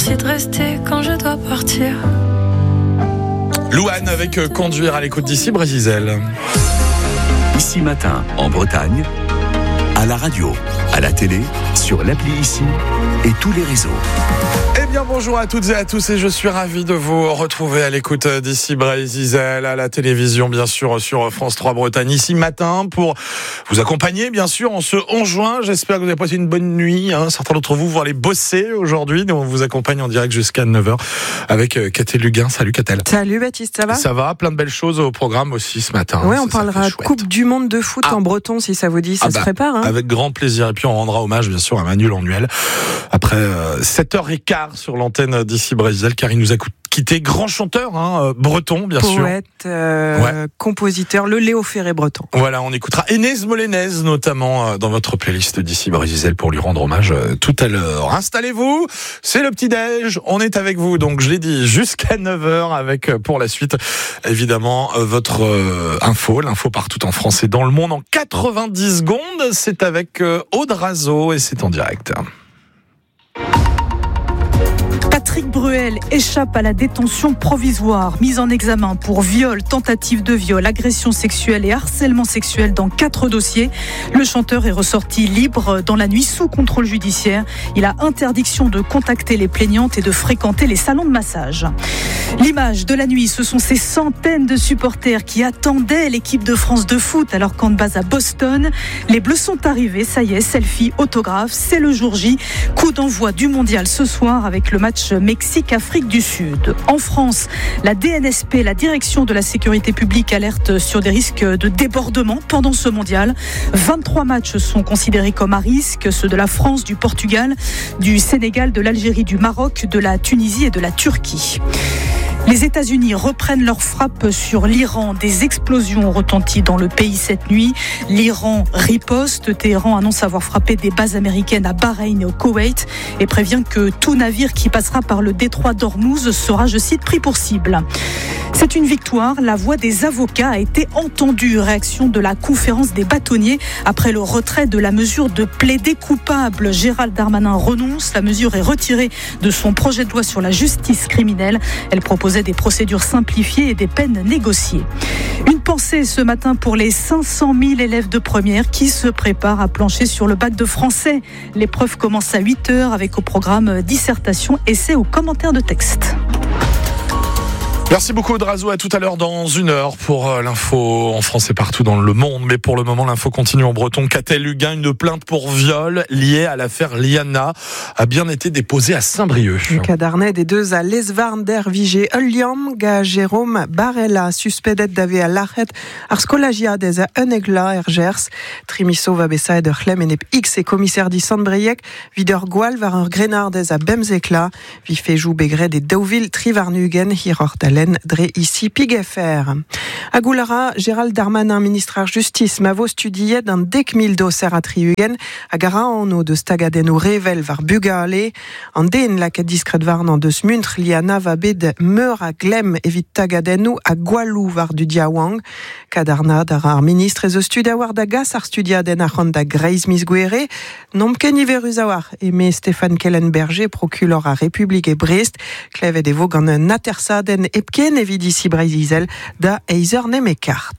C'est de rester quand je dois partir. Louane avec Conduire à l'écoute d'ici Brésil. Ici Matin, en Bretagne, à la radio, à la télé, sur l'appli Ici et tous les réseaux. Eh bien bonjour à toutes et à tous et je suis ravi de vous retrouver à l'écoute d'ici Brésil, à la télévision bien sûr sur France 3 Bretagne Ici Matin pour vous accompagner bien sûr en ce 11 juin. J'espère que vous avez passé une bonne nuit. Certains d'entre vous vont aller bosser aujourd'hui. On vous accompagne en direct jusqu'à 9h avec Catel Luguin. Salut Catel. Salut Baptiste, ça va ? Ça va, plein de belles choses au programme aussi ce matin. Oui, on parlera de Coupe du Monde de foot en breton si ça vous dit, ça se prépare. Avec grand plaisir et puis on rendra hommage bien sûr à Manu Lannuel après 7h15 sur l'antenne d'ici Brésil car il nous a quitté, grand chanteur breton bien sûr. Poète, compositeur, le Léo Ferré breton. Voilà, on écoutera Enez Molénez notamment dans votre playlist d'ici Brésil pour lui rendre hommage tout à l'heure. Installez-vous, c'est le petit-déj, on est avec vous donc je l'ai dit jusqu'à 9h avec pour la suite évidemment votre l'info partout en France et dans le monde en 90 secondes. C'est avec Aude Razo et c'est en direct. Patrick Bruel échappe à la détention provisoire, mise en examen pour viol, tentative de viol, agression sexuelle et harcèlement sexuel dans 4 dossiers. Le chanteur est ressorti libre dans la nuit sous contrôle judiciaire. Il a interdiction de contacter les plaignantes et de fréquenter les salons de massage. L'image de la nuit, ce sont ces centaines de supporters qui attendaient l'équipe de France de foot alors qu'en base à Boston. Les Bleus sont arrivés, ça y est, selfie, autographe, c'est le jour J. Coup d'envoi du mondial ce soir avec le match Mexique-Afrique du Sud. En France, la DNSP, la Direction de la Sécurité Publique, alerte sur des risques de débordement pendant ce mondial. 23 matchs sont considérés comme à risque, ceux de la France, du Portugal, du Sénégal, de l'Algérie, du Maroc, de la Tunisie et de la Turquie. Les États-Unis reprennent leur frappe sur l'Iran. Des explosions ont retenti dans le pays cette nuit. L'Iran riposte. Téhéran annonce avoir frappé des bases américaines à Bahreïn et au Koweït et prévient que tout navire qui passera par le détroit d'Ormuz sera, je cite, pris pour cible. C'est une victoire. La voix des avocats a été entendue. Réaction de la conférence des bâtonniers après le retrait de la mesure de plaider coupable. Gérald Darmanin renonce. La mesure est retirée de son projet de loi sur la justice criminelle. Elle proposait des procédures simplifiées et des peines négociées. Une pensée ce matin pour les 500 000 élèves de première qui se préparent à plancher sur le bac de français. L'épreuve commence à 8h avec au programme dissertation, essai ou commentaire de texte. Merci beaucoup Audrazo, à tout à l'heure dans 1 heure pour l'info en France et partout dans le monde. Mais pour le moment, l'info continue en breton. Catel Luguin, une plainte pour viol liée à l'affaire Liana a bien été déposée à Saint-Brieuc. Le cadarnet des deux à Lesvarn der Vigé Ulliam, ga Jérôme Barella, suspedet d'ave à l'achet ar skolagia des a Unegla Ergers, Trimisso va bessa et de Chlem et X et commissaire di Saint-Brieuc, vider Gwal var ur Grenard des a Bemzekla, vi fait jou begret des Deauville Trivarnugen, hirortalen dre ici Pigefer. A Goulara, Gérald Darmanin, ministre justice, mavo studiet d'un 10.000 doser à Triugen, a Garaano de Stagaden ou Revel var Bugale, en den la ket discret varn en deus muntr liana va bed meur a Glem evit Tagadenu a Gwalou var du Diawang, kadarna d'arar ministre et zo studia war da gas ar studia den arran da Greiz Misguere, nom ken iveruzawar, eme Stéphane Kellenberger, procureur à République et Brest, klevet evo gant un atersaden epken evit ici Brésil da eizer nemekart.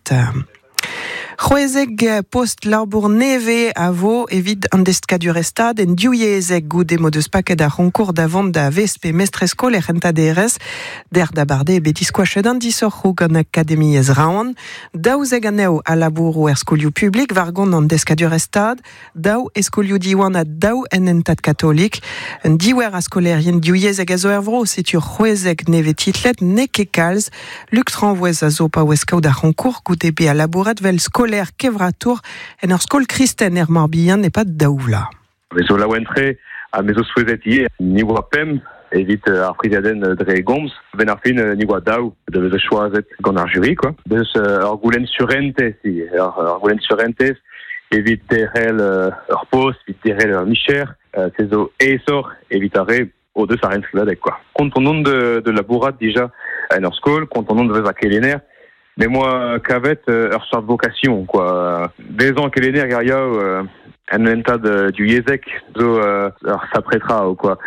C'houezeg post labour neve a vo evit an destkadur-estad en diouiezeg goude modeus paket a ronkour da vont da vespe mestresko le renta DRS der da barde betis kwachet an disorro gant akademi ez raon, daouzeg aneo a labour er skolioù publik vargon an destkadur-estad, daou eskolioù diwan a daou en entad katolik, un diwer a skolerien diouiezeg a zo er vro, setur c'houezeg neve titlet ne ket kalz, lukt renvoez a zo pa oueskaou da ronkour goude be a labouret vel skolaire kevratour en ur skol kristen er Morbihan n'est pas daoula. Zo la wentre a mezo souezet ie niwa pem evit ar friaden dre gomz ben ar fin niwa daou de vezo choazet gant ar jury quoi. Deus ar goulenn surentes si ar goulenn surentes evit derel ur post evit derel ur micher c'est zo esor evit are o deus ar renskladek quoi. Kont on nom de labourat déjà en ur skol, kont on nom de vez a kelener. Mais moi, kavet, ur sort vocation, quoi. Bezan kelener garia en entad du yezek, zo s'apprêtera, ou quoi.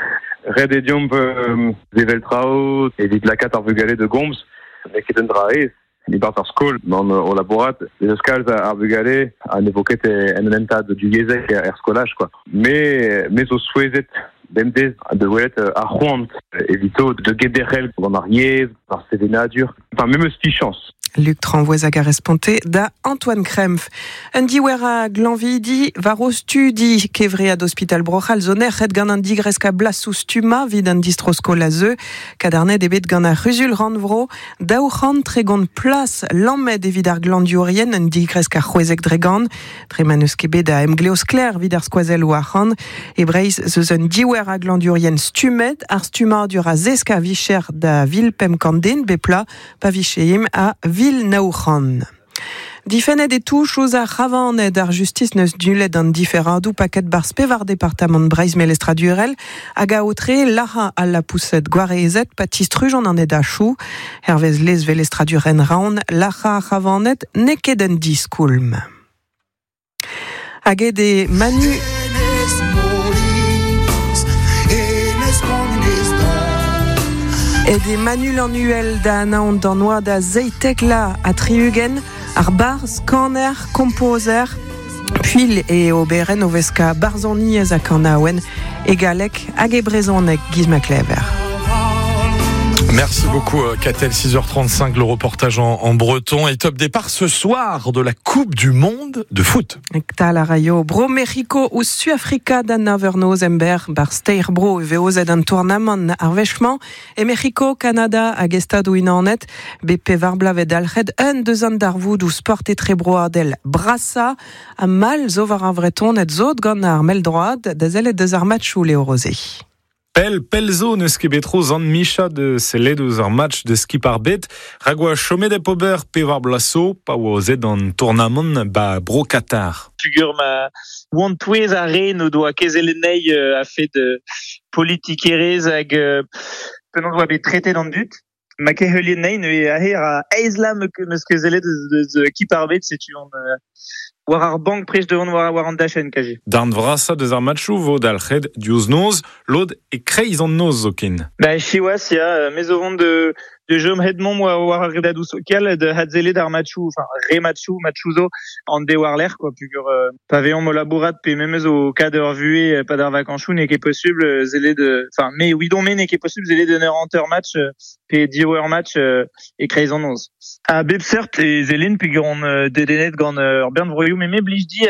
Red et Diomp, Zeveltrao, et dit la 4 Arbugale de Goms, mais qui est un draïs. Il part par Skoll, au laborat, les escales à Arbugale, à évoquer un entad du Yezek et Skolage, quoi. Mais au souhait d'MD, de Ouellet à Juan, évito de Guéderel, dans Ariez, par Sévéna dur. Enfin, même si chance. Luc Tranvoise Garesponté da Antoine Krempf. Un diwera glanvidi varostudi kevrea d'Hospital Brochal zoner red gant an digreska blasous tuma vid an distrosko lazeu kadarnet ebet gant a rusul ranvro daouchan tregont plas lammed evid ar glandiorien an digreska c'hwezek dregan tremanus kebet da emgleos kler vid ar skoazel ou archan e breiz zeus un diwera glandiorien stumet ar stuma dur a zeska vicher da vil pem kandin bepla pa vicheim a vil Naouchan. Difened et touche aux ravaned ar justice neus dulet an diferadou paket bar spevar département Breiz melestra durel hag a otre lara a la pousset gwarezet patistruj an ed a chou hervez les velestra duren raon lara ravaned neket en diskulm. Hag e de manu et des manuls annuels d'anaon d'anoa da zeitekla à Triugen, arbar, scanner, composer, puis et oberen oveska barzoni a kanawen, egalek agebrezonek gizmaklever. Merci beaucoup Catel, 6h35, le reportage en breton et top départ ce soir de la Coupe du Monde de foot. Tal araio bro Mexico ou Suafrica dan Averno Zember bar Steir bro veoz ed an tournament arvechement et Mexico Canada a gestado inanet BP varblavet alred un deus an darvoud ou sport et tre bro ardel brassa a mal zo var avreton et zot gant ar mel droad da zel et deus ar matchou Léo Rosé. Pelzo neus ket betro zan Micha de seled eus ar match de ski par bet. Ragwa chomet e pober pe war blaso, pa oa zed an tournament ba bro Qatar. Pugur ma wantouez a re no doa kezelenei a fait de politique erez hag penan doa bet traité d'an dut. Ma kezelenei ne e a her a eizlam neus kezelet eus ki par bet setu an... war ar bank prech devant war an dachen kaje. Darn vrasa deus ar matchou vod alc'hed diouz noz, lod e kreiz an noz zo ken. Ba chiwas ya mezovon de jom hedmon war ar redadou sokal de hadzele d'ar matchou, enfin re matchou zo an de war l'air quoi, pugur paveon mo labourat pe memez o kader vue pa d'ar vakanchou ne ket possible zele de, enfin me widon me ne ket possible zele de neur anter match pe 10 hour match e kreiz an noz. A bep cert e zelen pugur on dedenet gant ur bern vroioù me blij di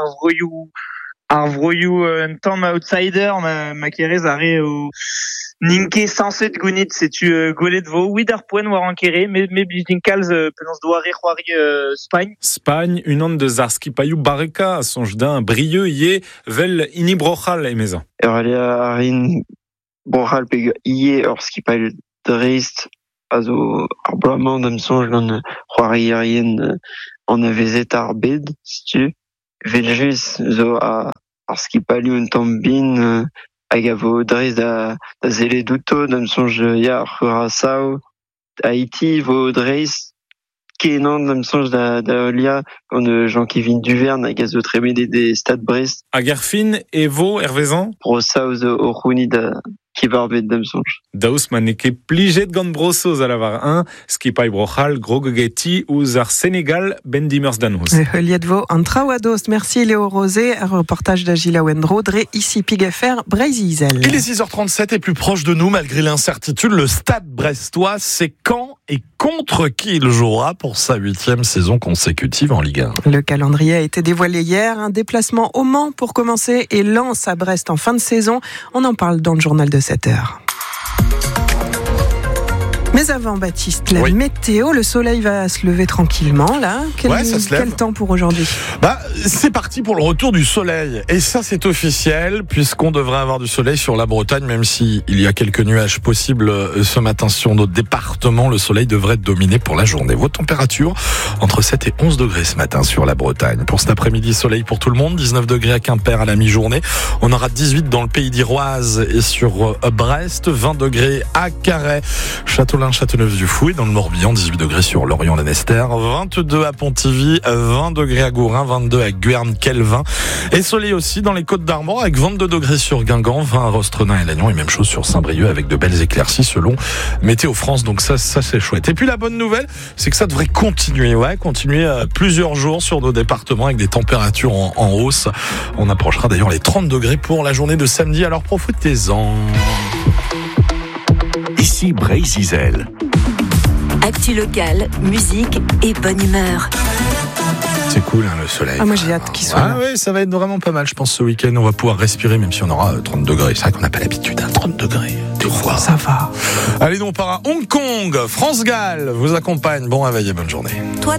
ar vroioù un tamm outsider ma kerez a re o ninke sanset gounit setu gwelet vo ouid ar poen war an kere me blij din kalz penans doa re c'hoari Spagne. Spagne, un an deus ar skipaiou bareka a sonj d'un brieux ie vel ini brochal emezan. Alia arin brochal peg ie ur skipaiou dreist a zo ar bloamant am sonj gant c'hoari arien an avezet ar bed, si tu. Veljus zo ar skipaiou un tamm bin hag a vo dreiz da zele douto d'am sonj ya ar c'horazao. Haïti vo dreiz kenan d'am sonj da olia gant Jean-Kevin Duverne hag a zo tremedet de Stade Brest. Hag ar fin e vo hervezan? Brosao zo o c'houni da kibarbet d'am sonj. Daous ma ne ket plijet gant brosoz a lavar 1, skipai brochal, grogogeti ouz ar Sénégal ben dimers danoz. Liet vo an traoadost. Merci Léo Rosé, un reportage d'Agila Wendro, dre ici Pigefer, Breizizel. Il est 6h37 et plus proche de nous malgré l'incertitude, le Stade brestois, c'est quand et contre qui il jouera pour sa 8e saison consécutive en Ligue 1. Le calendrier a été dévoilé hier, un déplacement au Mans pour commencer et Lens à Brest en fin de saison. On en parle dans le journal de 7h. Mais avant, Baptiste, la météo, le soleil va se lever tranquillement, là. Quel temps pour aujourd'hui ? C'est parti pour le retour du soleil. Et ça, c'est officiel, puisqu'on devrait avoir du soleil sur la Bretagne, même s'il y a quelques nuages possibles ce matin sur notre département. Le soleil devrait dominer pour la journée. Vos températures, entre 7 et 11 degrés ce matin sur la Bretagne. Pour cet après-midi, soleil pour tout le monde. 19 degrés à Quimper à la mi-journée. On aura 18 dans le pays d'Iroise et sur Brest. 20 degrés à Carhaix, Château Salins, Châteauneuf-du-Fouet, dans le Morbihan, 18 degrés sur Lorient-Lanester, 22 à Pontivy, 20 degrés à Gourin, 22 à Guerne, Kelvin, et soleil aussi dans les Côtes d'Armor, avec 22 degrés sur Guingamp, 20 à Rostrenain et Lannion, et même chose sur Saint-Brieuc, avec de belles éclaircies selon Météo France. Donc ça c'est chouette. Et puis la bonne nouvelle, c'est que ça devrait continuer plusieurs jours sur nos départements avec des températures en hausse. On approchera d'ailleurs les 30 degrés pour la journée de samedi, alors profitez-en. Ici Brésil. Actu locale, musique et bonne humeur. C'est cool, le soleil. Ah, moi j'ai hâte qu'il soit là. Ah oui, ça va être vraiment pas mal, je pense, ce week-end. On va pouvoir respirer, même si on aura 30 degrés. C'est vrai qu'on n'a pas l'habitude, 30 degrés. Ça va. Allez, nous on part à Hong Kong. France Gall vous accompagne. Bon réveil et bonne journée. Toi